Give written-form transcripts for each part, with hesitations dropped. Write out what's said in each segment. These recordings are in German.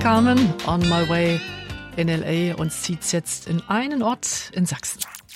Carmen, on my way in L.A. und zieht's jetzt in einen Ort in Sachsen.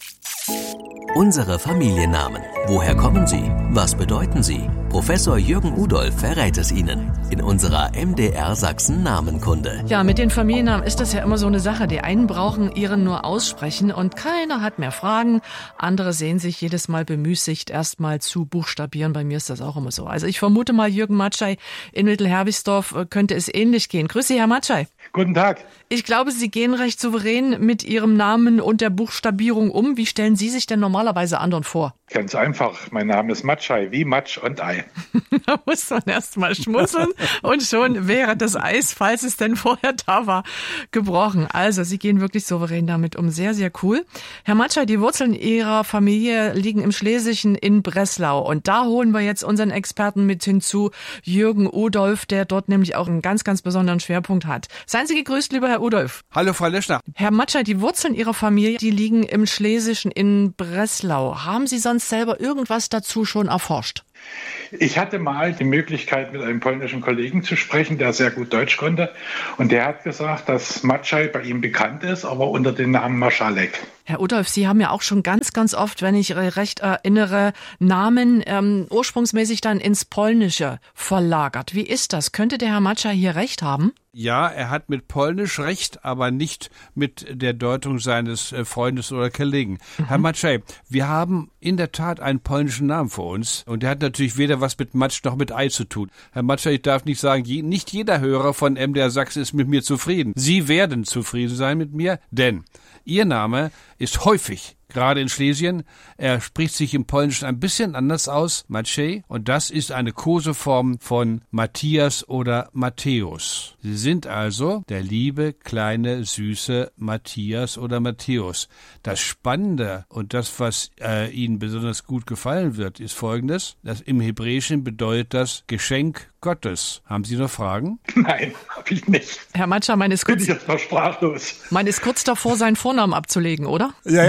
Unsere Familiennamen. Woher kommen sie? Was bedeuten sie? Professor Jürgen Udolph verrät es Ihnen in unserer MDR Sachsen Namenkunde. Ja, mit den Familiennamen ist das ja immer so eine Sache. Die einen brauchen ihren nur aussprechen und keiner hat mehr Fragen. Andere sehen sich jedes Mal bemüßigt, erst mal zu buchstabieren. Bei mir ist das auch immer so. Also ich vermute mal, Jürgen Matschei in Mittelherbigsdorf könnte es ähnlich gehen. Grüß Sie, Herr Matschei. Guten Tag. Ich glaube, Sie gehen recht souverän mit Ihrem Namen und der Buchstabierung um. Wie stellen Sie sich denn normalerweise anderen vor? Ganz einfach. Mein Name ist Matschei, wie Matsch und Ei. Da muss man erst mal schmunzeln und schon wäre das Eis, falls es denn vorher da war, gebrochen. Also, Sie gehen wirklich souverän damit um. Sehr, sehr cool. Herr Matschei, die Wurzeln Ihrer Familie liegen im Schlesischen in Breslau. Und da holen wir jetzt unseren Experten mit hinzu, Jürgen Udolph, der dort nämlich auch einen ganz, ganz besonderen Schwerpunkt hat. Seien Sie gegrüßt, lieber Herr Udolph. Hallo, Frau Leschner. Herr Matschei, die Wurzeln Ihrer Familie, die liegen im Schlesischen in Breslau. Haben Sie sonst selber irgendwas dazu schon erforscht? Ich hatte mal die Möglichkeit, mit einem polnischen Kollegen zu sprechen, der sehr gut Deutsch konnte. Und der hat gesagt, dass Matschei bei ihm bekannt ist, aber unter dem Namen Maschalek. Herr Udolph, Sie haben ja auch schon ganz, ganz oft, wenn ich recht erinnere, Namen ursprungsmäßig dann ins Polnische verlagert. Wie ist das? Könnte der Herr Matschei hier recht haben? Ja, er hat mit Polnisch recht, aber nicht mit der Deutung seines Freundes oder Kollegen. Herr Matschei, wir haben in der Tat einen polnischen Namen für uns und der hat natürlich weder was mit Matsch noch mit Ei zu tun. Herr Matschei, ich darf nicht sagen, nicht jeder Hörer von MDR Sachsen ist mit mir zufrieden. Sie werden zufrieden sein mit mir, denn Ihr Name ist häufig, gerade in Schlesien, er spricht sich im Polnischen ein bisschen anders aus, Maciej, und das ist eine Koseform von Matthias oder Matthäus. Sie sind also der liebe, kleine, süße Matthias oder Matthäus. Das Spannende und das, was Ihnen besonders gut gefallen wird, ist Folgendes, dass im Hebräischen bedeutet das Geschenk Gottes. Haben Sie noch Fragen? Nein, habe ich nicht. Herr Matschei, man ist Bin ich jetzt mal sprachlos. Man ist kurz davor, seinen Vornamen abzulegen, oder? Ja.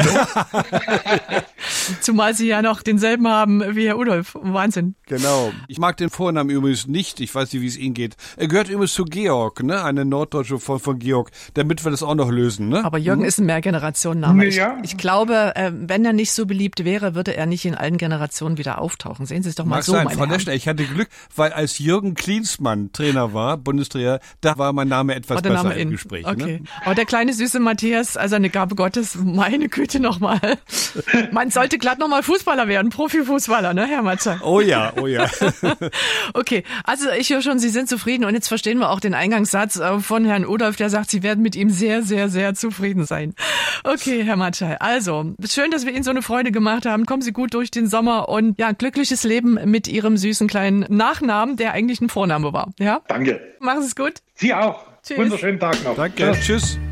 Zumal Sie ja noch denselben haben wie Herr Udolph. Wahnsinn. Genau. Ich mag den Vornamen übrigens nicht. Ich weiß nicht, wie es Ihnen geht. Er gehört übrigens zu Georg, ne? Eine norddeutsche Form von Georg. Damit wir das auch noch lösen, ne? Aber Jürgen ist ein Mehrgenerationenname. Ja. Ich glaube, wenn er nicht so beliebt wäre, würde er nicht in allen Generationen wieder auftauchen. Sehen Sie es doch mal Mag so, sein, meine Frau Herren. Leschner, ich hatte Glück, weil als Jürgen Klinsmann Trainer war, Bundestrainer, da war mein Name etwas der besser Name im in. Gespräch. Okay. Ne? Aber der kleine süße Matthias, also eine Gabe Gottes, meine Güte nochmal. Man sollte glatt nochmal Fußballer werden, Profifußballer, ne, Herr Matschei? Oh ja, oh ja. Okay, also ich höre schon, Sie sind zufrieden und jetzt verstehen wir auch den Eingangssatz von Herrn Udolph, der sagt, Sie werden mit ihm sehr, sehr, sehr zufrieden sein. Okay, Herr Matschei, also schön, dass wir Ihnen so eine Freude gemacht haben. Kommen Sie gut durch den Sommer und ja, glückliches Leben mit Ihrem süßen kleinen Nachnamen, der eigentlich ein Vorname war. Ja? Danke. Machen Sie es gut. Sie auch. Tschüss. Wunderschönen Tag noch. Danke, tschüss.